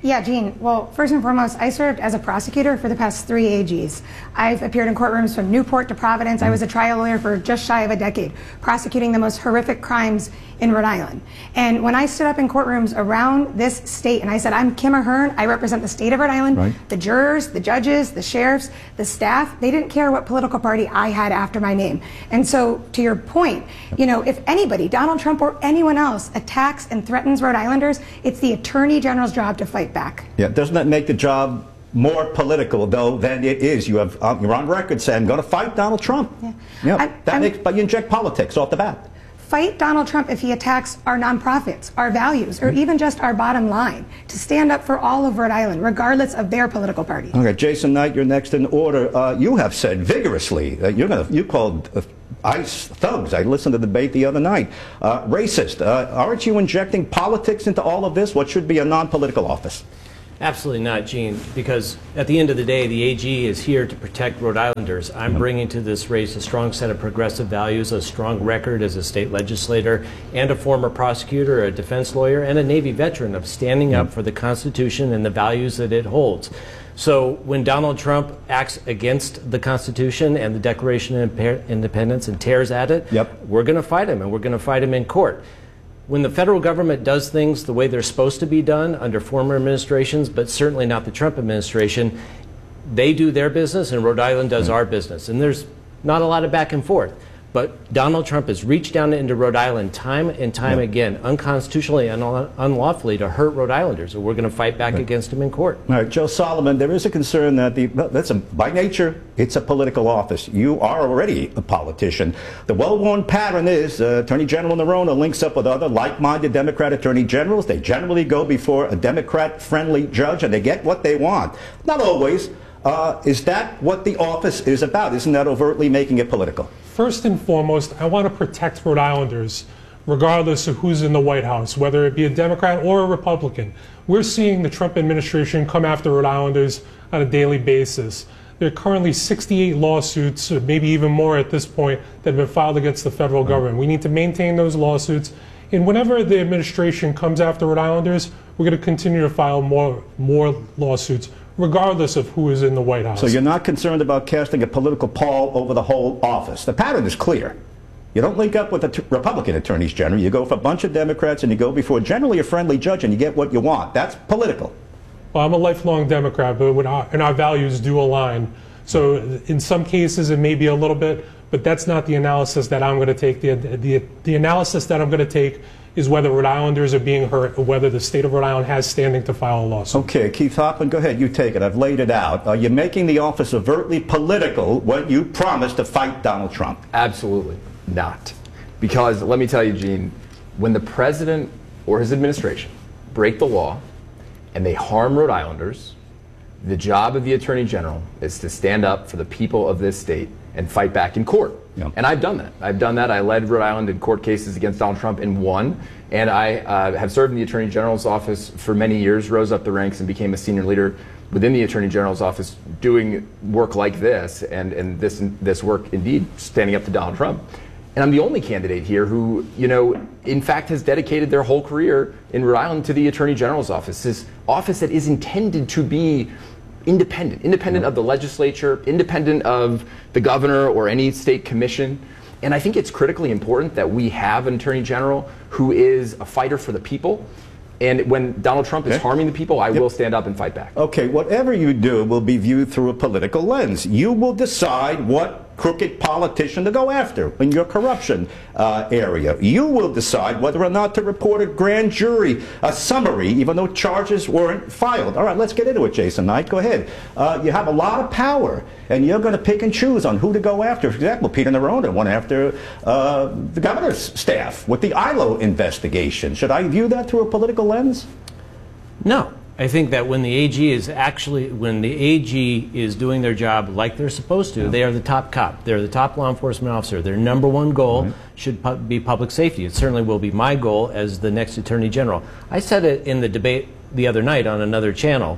Yeah, Gene. Well, first and foremost, I served as a prosecutor for the past three A Gs. I've appeared in courtrooms from Newport to Providence. I was a trial lawyer for just shy of a decade, prosecuting the most horrific crimes in Rhode Island. And when I stood up in courtrooms around this state and I said, I'm Kim Ahern, I represent the state of Rhode Island, right. The jurors, the judges, the sheriffs, the staff, they didn't care what political party I had after my name. And so, to your point, you know, if anybody, Donald Trump or anyone else, attacks and threatens Rhode Islanders, it's the Attorney General's job to fight back. Yeah, doesn't that make the job more political, though, than it is? You have, um, you're on record saying, I'm going to fight Donald Trump. Yeah, yeah I'm, that I'm, makes, but you inject politics off the bat. Fight Donald Trump if he attacks our nonprofits, our values, or even just our bottom line, to stand up for all of Rhode Island, regardless of their political party. Okay, Jason Knight, you're next in order. Uh, you have said vigorously that you're going to, you called uh, ICE thugs. I listened to the debate the other night. Uh, racist. Uh, aren't you injecting politics into all of this? What should be a non-political office? Absolutely not, Gene, because at the end of the day, the A G is here to protect Rhode Islanders. I'm bringing to this race a strong set of progressive values, a strong record as a state legislator, and a former prosecutor, a defense lawyer, and a Navy veteran of standing up for the Constitution and the values that it holds. So when Donald Trump acts against the Constitution and the Declaration of Independence and tears at it, yep. we're going to fight him, and we're going to fight him in court. When the federal government does things the way they're supposed to be done under former administrations, but certainly not the Trump administration, they do their business and Rhode Island does our business. And there's not a lot of back and forth. But Donald Trump has reached down into Rhode Island time and time yeah. again, unconstitutionally and unlawfully, to hurt Rhode Islanders. And we're going to fight back right. against him in court. All right, Joe Solomon, there is a concern that the, listen, by nature, it's a political office. You are already a politician. The well-worn pattern is uh, Attorney General Noronha links up with other like-minded Democrat attorney generals. They generally go before a Democrat-friendly judge and they get what they want. Not always. Uh, is that what the office is about? Isn't that overtly making it political? First and foremost, I want to protect Rhode Islanders, regardless of who's in the White House, whether it be a Democrat or a Republican. We're seeing the Trump administration come after Rhode Islanders on a daily basis. There are currently sixty-eight lawsuits, or maybe even more at this point, that have been filed against the federal government. We need to maintain those lawsuits. And whenever the administration comes after Rhode Islanders, we're going to continue to file more, more lawsuits, regardless of who is in the White House. So you're not concerned about casting a political pall over the whole office. The pattern is clear. You don't link up with the t Republican attorneys general. You go for a bunch of Democrats and you go before generally a friendly judge and you get what you want. That's political. Well, I'm a lifelong Democrat, but with our, and our values do align. So in some cases it may be a little bit, but that's not the analysis that I'm going to take. The, the, the analysis that I'm going to take is whether Rhode Islanders are being hurt or whether the state of Rhode Island has standing to file a lawsuit. Okay, Keith Hoffman, go ahead. You take it. I've laid it out. Are you making the office overtly political when you promised to fight Donald Trump? Absolutely not. Because let me tell you, Gene, when the president or his administration break the law and they harm Rhode Islanders, the job of the Attorney General is to stand up for the people of this state and fight back in court. Yeah. And I've done that. I've done that. I led Rhode Island in court cases against Donald Trump and won. And I uh, have served in the Attorney General's office for many years, rose up the ranks and became a senior leader within the Attorney General's office doing work like this and, and this, this work indeed standing up to Donald Trump. And I'm the only candidate here who, you know, in fact has dedicated their whole career in Rhode Island to the Attorney General's office, this office that is intended to be independent, independent of the legislature, independent of the governor or any state commission. And I think it's critically important that we have an Attorney General who is a fighter for the people. And when Donald Trump is okay. harming the people, I yep. will stand up and fight back. Okay, whatever you do will be viewed through a political lens. You will decide what crooked politician to go after in your corruption uh, area. You will decide whether or not to report a grand jury a summary, even though charges weren't filed. All right, let's get into it, Jason Knight. Go ahead. Uh, you have a lot of power, and you're going to pick and choose on who to go after. For example, Peter Noronha went after uh, the governor's staff with the I L O investigation. Should I view that through a political lens? No. I think that when the A G is actually, when the A G is doing their job like they're supposed to, yeah. they are the top cop. They're the top law enforcement officer. Their number one goal right. should pu be public safety. It certainly will be my goal as the next Attorney General. I said it in the debate the other night on another channel. Yep.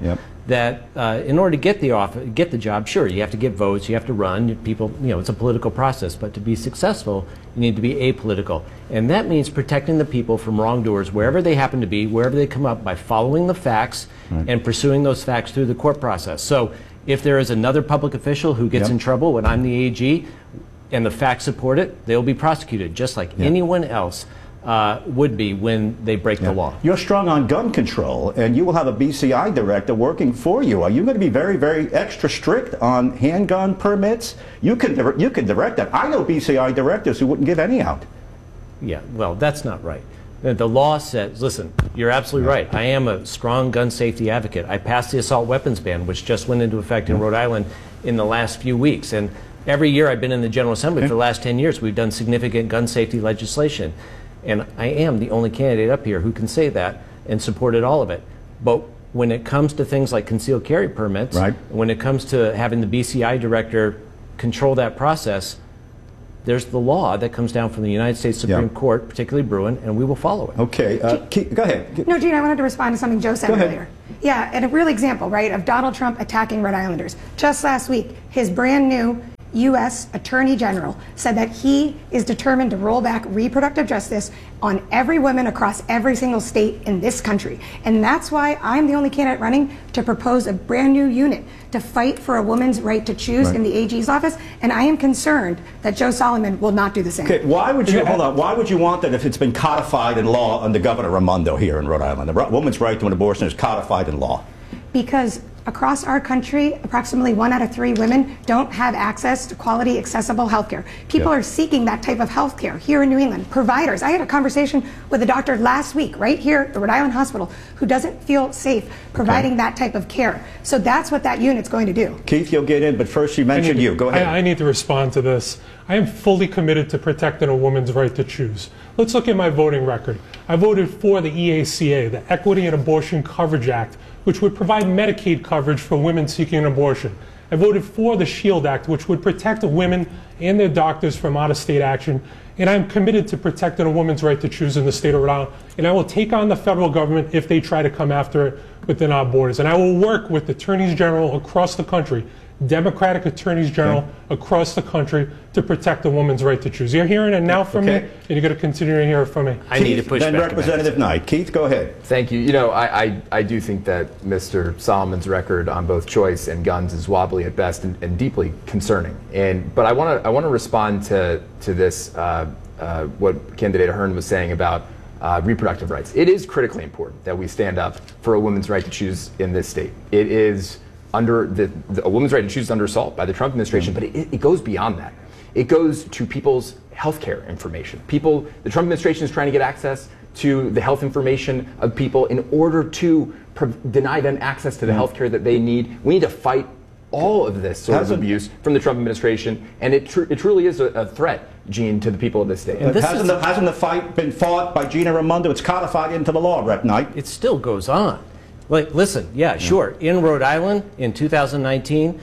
that uh, in order to get the offer, get the job, sure, you have to get votes, you have to run, people, you know, it's a political process, but to be successful, you need to be apolitical. And that means protecting the people from wrongdoers wherever they happen to be, wherever they come up, by following the facts right. and pursuing those facts through the court process. So if there is another public official who gets yep. in trouble when I'm the A G and the facts support it, they'll be prosecuted just like yep. anyone else Uh, would be when they break yeah. the law. You're strong on gun control, and you will have a B C I director working for you. Are you going to be very, very extra strict on handgun permits? You can you can direct that. I know B C I directors who wouldn't give any out. Yeah, well, that's not right. The law says, listen, you're absolutely right. I am a strong gun safety advocate. I passed the assault weapons ban, which just went into effect in Rhode Island in the last few weeks. And every year I've been in the General Assembly okay. for the last ten years, we've done significant gun safety legislation. And I am the only candidate up here who can say that and supported all of it. But when it comes to things like concealed carry permits, right. when it comes to having the B C I director control that process, there's the law that comes down from the United States Supreme yeah. Court, particularly Bruen, and we will follow it. Okay, uh, go ahead. No, Gene, I wanted to respond to something Joe said earlier. Yeah, and a real example, right, of Donald Trump attacking Rhode Islanders. Just last week, his brand new U S Attorney General said that he is determined to roll back reproductive justice on every woman across every single state in this country. And that's why I'm the only candidate running to propose a brand new unit to fight for a woman's right to choose right. in the A G's office. And I am concerned that Joe Solomon will not do the same. Okay, why would you, hold on, why would you want that if it's been codified in law under Governor Raimondo here in Rhode Island? The woman's right to an abortion is codified in law. Because across our country, approximately one out of three women don't have access to quality, accessible health care. People yeah. are seeking that type of health care here in New England. Providers. I had a conversation with a doctor last week, right here at the Rhode Island Hospital, who doesn't feel safe providing okay. that type of care. So that's what that unit's going to do. Keith, you'll get in, but first you mentioned need, you. Go ahead. I, I need to respond to this. I am fully committed to protecting a woman's right to choose. Let's look at my voting record. I voted for the E A C A, the Equity and Abortion Coverage Act, which would provide Medicaid coverage for women seeking an abortion. I voted for the SHIELD Act, which would protect women and their doctors from out-of-state action. And I'm committed to protecting a woman's right to choose in the state of Rhode Island. And I will take on the federal government if they try to come after it within our borders. And I will work with attorneys general across the country, Democratic attorneys general okay. across the country, to protect a woman's right to choose. You're hearing it now from okay. me, and you're going to continue to hear it from me. I Keith, need to push then back. Representative Knight. Keith, go ahead. Thank you. You know, I, I, I do think that Mister Solomon's record on both choice and guns is wobbly at best and, and deeply concerning. And but I want to I want to respond to to this uh, uh, what candidate Ahern was saying about uh, reproductive rights. It is critically important that we stand up for a woman's right to choose in this state. It is under the, the a woman's right to choose is under assault by the Trump administration, mm-hmm. but it, it goes beyond that. It goes to people's health care information. People, the Trump administration is trying to get access to the health information of people in order to pro- deny them access to the mm-hmm. health care that they need. We need to fight all of this sort hasn't, of abuse from the Trump administration, and it, tr- it truly is a, a threat, Gene, to the people of this state. And this hasn't, is, the, hasn't the fight been fought by Gina Raimondo? It's codified into the law, Rep Knight. It still goes on. Like, listen, yeah, yeah, sure. In Rhode Island in two thousand nineteen,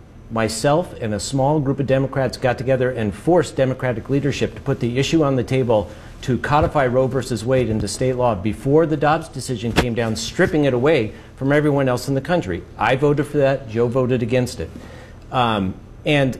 myself and a small group of Democrats got together and forced Democratic leadership to put the issue on the table to codify Roe versus Wade into state law before the Dobbs decision came down, stripping it away from everyone else in the country. I voted for that. Joe voted against it. Um, and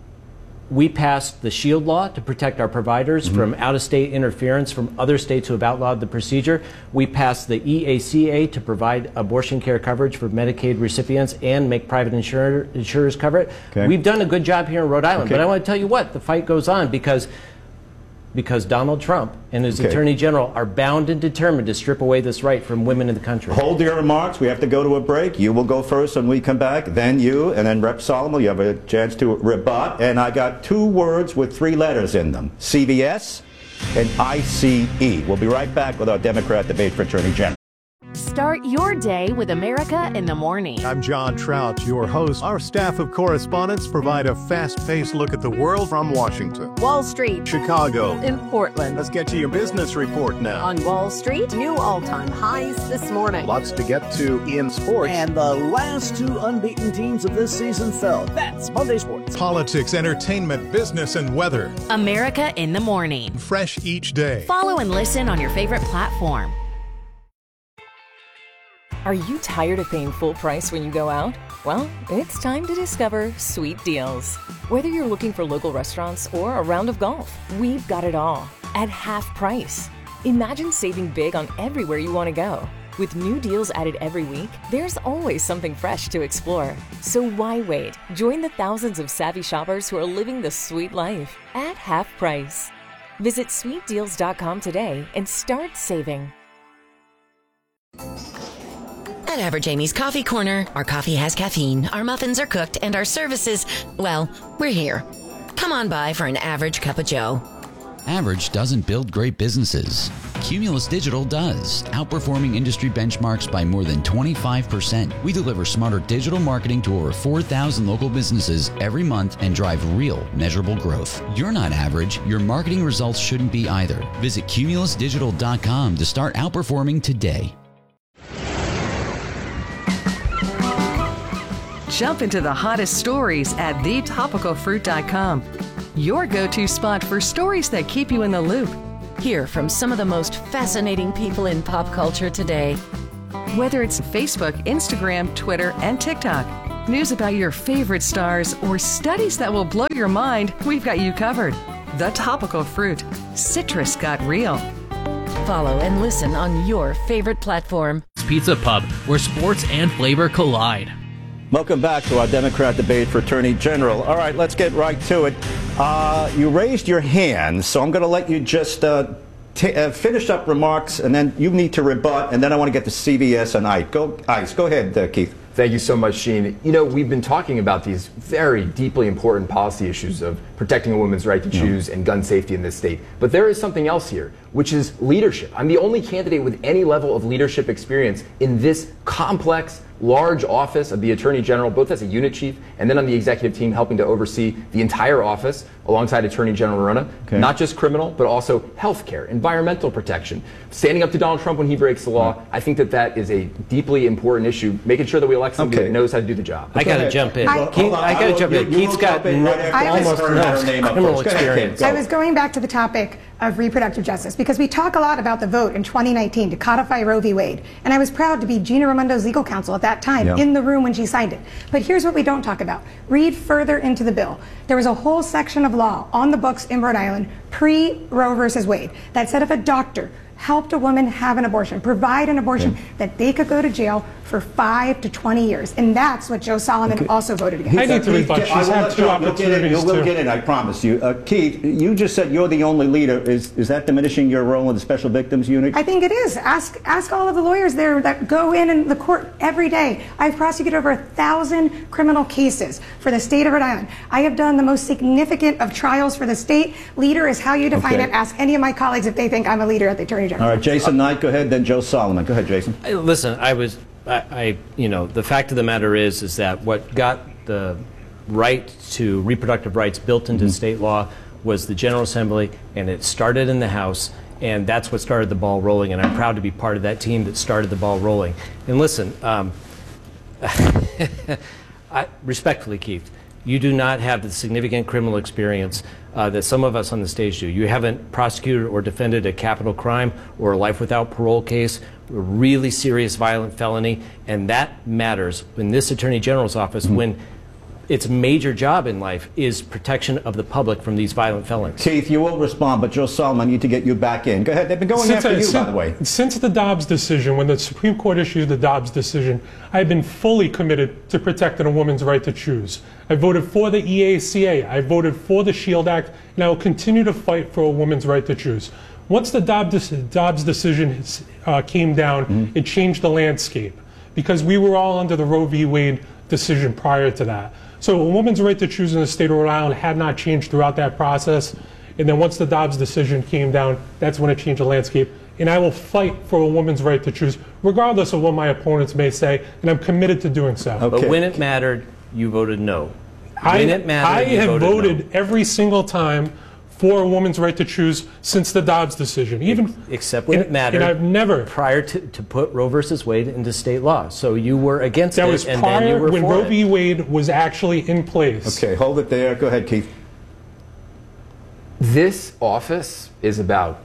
we passed the SHIELD law to protect our providers mm-hmm. from out-of-state interference from other states who have outlawed the procedure. We passed the E A C A to provide abortion care coverage for Medicaid recipients and make private insurer, insurers cover it. Okay. We've done a good job here in Rhode Island. Okay. But I want to tell you what, the fight goes on because because Donald Trump and his okay. attorney general are bound and determined to strip away this right from women in the country. Hold your remarks. We have to go to a break. You will go first when we come back, then you, and then Rep Solomon. You have a chance to rebut. And I got two words with three letters in them, C V S and I C E. We'll be right back with our Democrat debate for Attorney General. Start your day with America in the Morning. I'm John Trout, your host. Our staff of correspondents provide a fast-paced look at the world from Washington, Wall Street, Chicago, and Portland. Let's get to your business report now. On Wall Street, new all-time highs this morning. Lots to get to in sports. And the last two unbeaten teams of this season fell. That's Monday Sports. Politics, entertainment, business, and weather. America in the Morning. Fresh each day. Follow and listen on your favorite platform. Are you tired of paying full price when you go out? Well, it's time to discover sweet deals. Whether you're looking for local restaurants or a round of golf, we've got it all at half price. Imagine saving big on everywhere you want to go. With new deals added every week, there's always something fresh to explore. So why wait? Join the thousands of savvy shoppers who are living the sweet life at half price. Visit sweet deals dot com today and start saving. At Average Amy's Coffee Corner, our coffee has caffeine, our muffins are cooked, and our services, well, we're here. Come on by for an average cup of joe. Average doesn't build great businesses. Cumulus Digital does, outperforming industry benchmarks by more than twenty-five percent. We deliver smarter digital marketing to over four thousand local businesses every month and drive real, measurable growth. You're not average. Your marketing results shouldn't be either. Visit cumulus digital dot com to start outperforming today. Jump into the hottest stories at the topical fruit dot com. Your go-to spot for stories that keep you in the loop. Hear from some of the most fascinating people in pop culture today. Whether it's Facebook, Instagram, Twitter, and TikTok, news about your favorite stars, or studies that will blow your mind, we've got you covered. The Topical Fruit. Citrus got real. Follow and listen on your favorite platform. Pizza Pub, where sports and flavor collide. Welcome back to our Democrat debate for Attorney General. All right, let's get right to it. Uh, you raised your hand, so I'm going to let you just uh, t uh, finish up remarks, and then you need to rebut, and then I want to get to C B S and I. Go, ICE. Go ahead, uh, Keith. Thank you so much, Sheen. You know, we've been talking about these very deeply important policy issues of protecting a woman's right to choose and gun safety in this state. But there is something else here, which is leadership. I'm the only candidate with any level of leadership experience in this complex, large office of the Attorney General, both as a unit chief and then on the executive team helping to oversee the entire office alongside Attorney General Rona. Okay. Not just criminal, but also healthcare, environmental protection, standing up to Donald Trump when he breaks the law. I think that that is a deeply important issue, making sure that we elect somebody okay. that knows how to do the job. I got to jump in. I, Keith, I got to jump in. Keith's got no, almost no criminal experience. I was going back to the topic of reproductive justice because we talk a lot about the vote in twenty nineteen to codify Roe v. Wade, and I was proud to be Gina Raimondo's legal counsel at that time yeah. in the room when she signed it. But here's what we don't talk about. Read further into the bill. There was a whole section of law on the books in Rhode Island pre-Roe versus Wade that said if a doctor helped a woman have an abortion, provide an abortion, okay. that they could go to jail for five to twenty years. And that's what Joe Solomon okay. also voted against. I need to rebut. She's had two opportunities We'll, we'll get in, I promise you. Uh, Keith, you just said you're the only leader. Is, is that diminishing your role in the Special Victims Unit? I think it is. Ask, ask all of the lawyers there that go in in the court every day. I've prosecuted over a thousand criminal cases for the state of Rhode Island. I have done the most significant of trials for the state. Leader is how you define okay. it. Ask any of my colleagues if they think I'm a leader at the Attorney General. All right, Jason Knight, go ahead, then Joe Solomon. Go ahead, Jason. Listen, I was, I, I, you know, the fact of the matter is, is that what got the right to reproductive rights built into mm-hmm. state law was the General Assembly, and it started in the House, and that's what started the ball rolling, and I'm proud to be part of that team that started the ball rolling. And listen, um, I, respectfully, Keith, you do not have the significant criminal experience uh, that some of us on the stage do. You haven't prosecuted or defended a capital crime or a life without parole case, a really serious violent felony, and that matters in this Attorney General's office mm-hmm. when its major job in life is protection of the public from these violent felons. Keith, you will respond, but Joe Solomon, I need to get you back in. Go ahead. They've been going since after I, you, since, by the way. Since the Dobbs decision, when the Supreme Court issued the Dobbs decision, I've been fully committed to protecting a woman's right to choose. I voted for the E A C A. I voted for the SHIELD Act, and I will continue to fight for a woman's right to choose. Once the Dobbs, Dobbs decision uh, came down, mm-hmm. it changed the landscape because we were all under the Roe v. Wade decision prior to that. So a woman's right to choose in the state of Rhode Island had not changed throughout that process. And then once the Dobbs decision came down, that's when it changed the landscape. And I will fight for a woman's right to choose, regardless of what my opponents may say, and I'm committed to doing so. Okay. But when it mattered, you voted no. When I, it mattered, I you have voted, voted no. every single time for a woman's right to choose since the Dobbs decision. Even Except when and, it mattered. And I've never. Prior to, to put Roe versus Wade into state law. So you were against that it, was and prior then you were when for Roe it. v. Wade was actually in place. Okay, hold it there. Go ahead, Keith. This office is about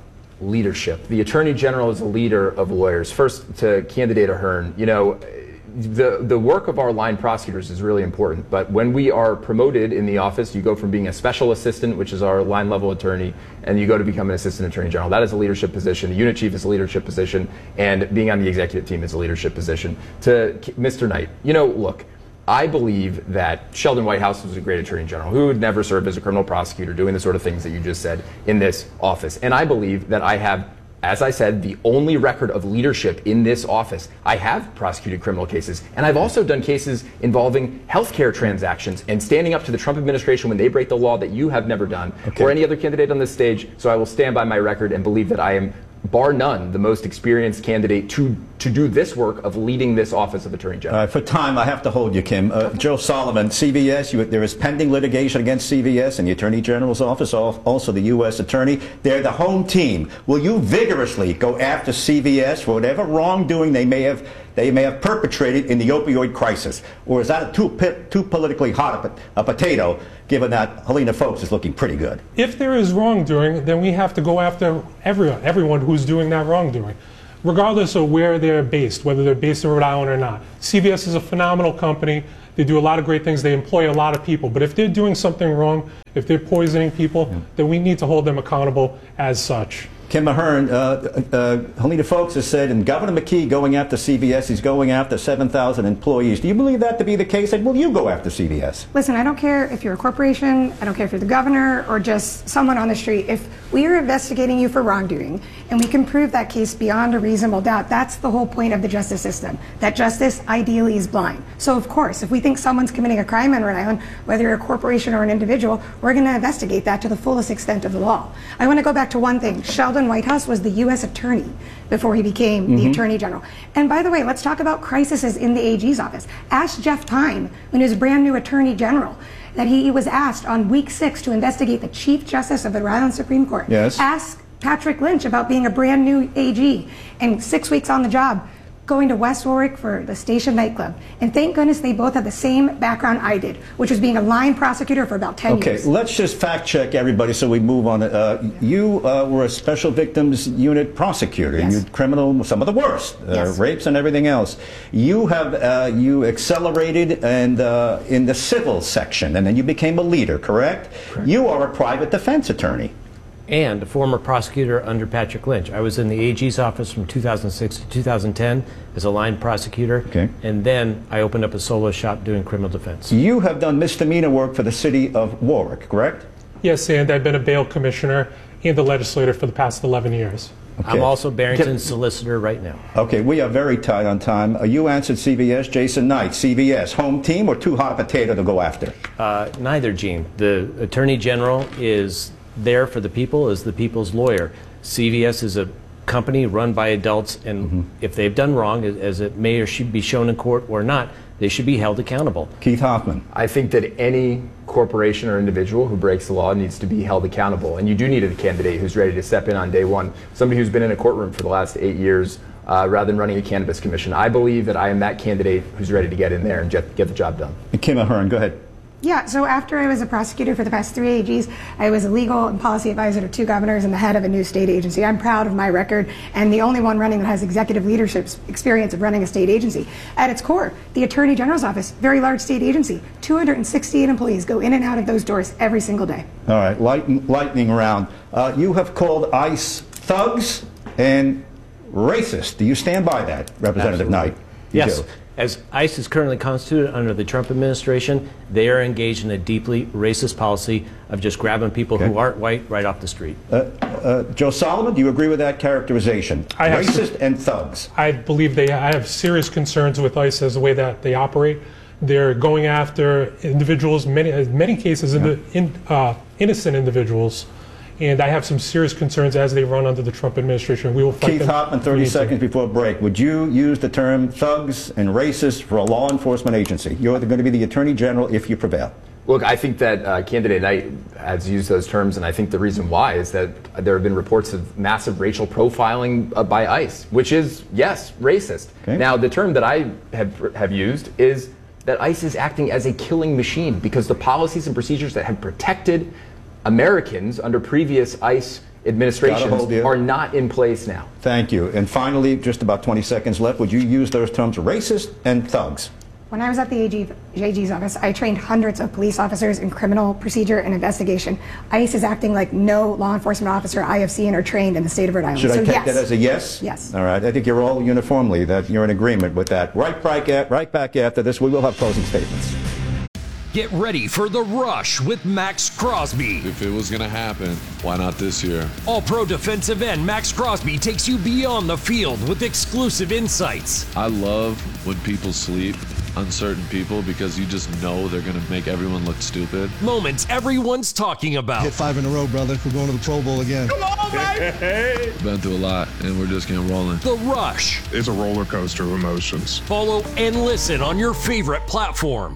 leadership. The Attorney General is a leader of lawyers. First, to candidate Ahern, you know, the the work of our line prosecutors is really important, but when we are promoted in the office, you go from being a special assistant, which is our line level attorney, and you go to become an assistant attorney general. That is a leadership position. A unit chief is a leadership position, and being on the executive team is a leadership position. To Mister Knight, you know, look, I believe that Sheldon Whitehouse was a great attorney general who would never serve as a criminal prosecutor doing the sort of things that you just said in this office. And I believe that I have, as I said, the only record of leadership in this office. I have prosecuted criminal cases, and I've also done cases involving healthcare transactions and standing up to the Trump administration when they break the law that you have never done, okay, or any other candidate on this stage. So I will stand by my record and believe that I am, bar none, the most experienced candidate to to do this work of leading this office of Attorney General. All right, for time, I have to hold you, Kim. Uh, Joe Solomon, C V S, you, there is pending litigation against C V S and the Attorney General's office, also the U S Attorney. They're the home team. Will you vigorously go after C V S for whatever wrongdoing they may have they may have perpetrated in the opioid crisis? Or is that too, too politically hot a, a potato, given that Helena Foulkes is looking pretty good? If there is wrongdoing, then we have to go after everyone, everyone who's doing that wrongdoing, regardless of where they're based, whether they're based in Rhode Island or not. C V S is a phenomenal company. They do a lot of great things. They employ a lot of people. But if they're doing something wrong, if they're poisoning people, yeah, then we need to hold them accountable as such. Kim Ahern, uh, uh, Helena Foulkes has said, and Governor McKee going after C V S, he's going after seven thousand employees. Do you believe that to be the case? And will you go after C V S? Listen, I don't care if you're a corporation, I don't care if you're the governor, or just someone on the street. If we are investigating you for wrongdoing, and we can prove that case beyond a reasonable doubt, that's the whole point of the justice system, that justice ideally is blind. So of course, if we think someone's committing a crime in Rhode Island, whether you're a corporation or an individual, we're going to investigate that to the fullest extent of the law. I want to go back to one thing. Sheldon Whitehouse was the U S Attorney before he became mm-hmm. the Attorney General. And by the way, let's talk about crises in the A G's office. Ask Jeff Time, when he was brand new Attorney General, that he was asked on week six to investigate the Chief Justice of the Rhode Island Supreme Court. Yes. Ask Patrick Lynch about being a brand new A G and six weeks on the job, going to West Warwick for the Station nightclub. And thank goodness they both have the same background I did, which was being a line prosecutor for about ten okay, years. Okay, let's just fact check everybody so we move on. Uh, you uh, were a Special Victims Unit prosecutor. Yes. You criminal, some of the worst, uh, yes. rapes and everything else. You have uh, you accelerated and uh, in the civil section, and then you became a leader, correct? correct? You are a private defense attorney. And a former prosecutor under Patrick Lynch. I was in the A G's office from two thousand six to two thousand ten as a line prosecutor, okay. and then I opened up a solo shop doing criminal defense. You have done misdemeanor work for the city of Warwick, correct? Yes, and I've been a bail commissioner and a legislator for the past eleven years. Okay. I'm also Barrington's solicitor right now. Okay, we are very tight on time. Uh, you answered C V S. Jason Knight, C V S, home team or too hot a potato to go after? Uh, neither, Gene. The Attorney General is there for the people, as the people's lawyer. C V S is a company run by adults, and mm-hmm. if they've done wrong, as it may or should be shown in court or not, they should be held accountable. Keith Hoffman. I think that any corporation or individual who breaks the law needs to be held accountable, and you do need a candidate who's ready to step in on day one, somebody who's been in a courtroom for the last eight years uh, rather than running a cannabis commission. I believe that I am that candidate who's ready to get in there and get, get the job done. And Kim Ahern, go ahead. Yeah, so after I was a prosecutor for the past three A Gs, I was a legal and policy advisor to two governors and the head of a new state agency. I'm proud of my record, and the only one running that has executive leadership experience of running a state agency. At its core, the Attorney General's office, very large state agency, two hundred sixty-eight employees go in and out of those doors every single day. All right, lightning, lightning round. Uh, you have called ICE thugs and racist. Do you stand by that, Representative Absolutely. Knight? You yes. do. As ICE is currently constituted under the Trump administration, they are engaged in a deeply racist policy of just grabbing people okay. who aren't white right off the street. Uh, uh, Joe Solomon, do you agree with that characterization? I have racist and thugs. I believe they. I have serious concerns with ICE as the way that they operate. They're going after individuals, many, in many cases, yeah. in, in, uh, innocent individuals. And I have some serious concerns as they run under the Trump administration. We will fight Keith them. Hoffman, thirty seconds before break. Would you use the term thugs and racist for a law enforcement agency? You're going to be the Attorney General if you prevail. Look, I think that uh, candidate Knight has used those terms, and I think the reason why is that there have been reports of massive racial profiling uh, by ICE, which is, yes, racist. Okay. Now, the term that I have, have used is that ICE is acting as a killing machine because the policies and procedures that have protected Americans under previous ICE administrations are not in place now. Thank you. And finally, just about twenty seconds left, would you use those terms racist and thugs? When I was at the A G, A G's office, I trained hundreds of police officers in criminal procedure and investigation. ICE is acting like no law enforcement officer I have seen or trained in the state of Rhode Island. Should I so take yes. that as a yes? Yes. All right. I think you're all uniformly that you're in agreement with that. Right back, at, right back after this, we will have closing statements. Get ready for The Rush with Max Crosby. If it was going to happen, why not this year? All-pro defensive end Max Crosby takes you beyond the field with exclusive insights. I love when people sleep, uncertain people, because you just know they're going to make everyone look stupid. Moments everyone's talking about. Hit five in a row, brother. We're going to the Pro Bowl again. Come on, baby! Been through a lot, and we're just getting rolling. The Rush. It's a roller coaster of emotions. Follow and listen on your favorite platform.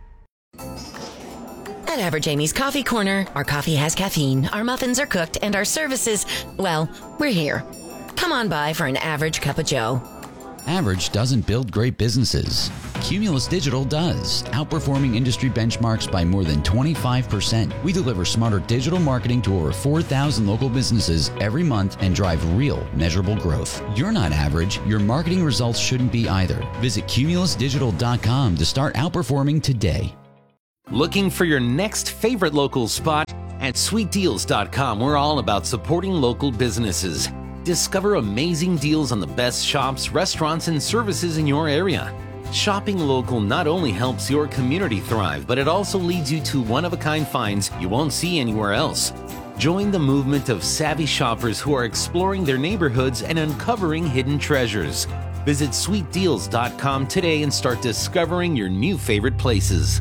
At Average Amy's Coffee Corner, our coffee has caffeine, our muffins are cooked, and our services, well, we're here. Come on by for an average cup of joe. Average doesn't build great businesses. Cumulus Digital does, outperforming industry benchmarks by more than twenty-five percent. We deliver smarter digital marketing to over four thousand local businesses every month and drive real, measurable growth. You're not average. Your marketing results shouldn't be either. Visit cumulus digital dot com to start outperforming today. Looking for your next favorite local spot? At sweet deals dot com, we're all about supporting local businesses. Discover amazing deals on the best shops, restaurants, and services in your area. Shopping local not only helps your community thrive, but it also leads you to one-of-a-kind finds you won't see anywhere else. Join the movement of savvy shoppers who are exploring their neighborhoods and uncovering hidden treasures. Visit sweet deals dot com today and start discovering your new favorite places.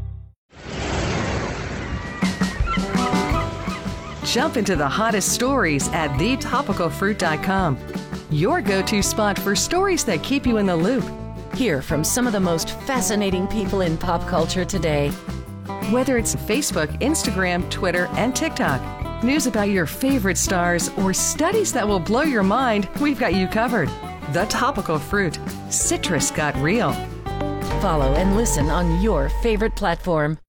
Jump into the hottest stories at the topical fruit dot com. Your go-to spot for stories that keep you in the loop. Hear from some of the most fascinating people in pop culture today. Whether it's Facebook, Instagram, Twitter, and TikTok, news about your favorite stars, or studies that will blow your mind, we've got you covered. The Topical Fruit. Citrus got real. Follow and listen on your favorite platform.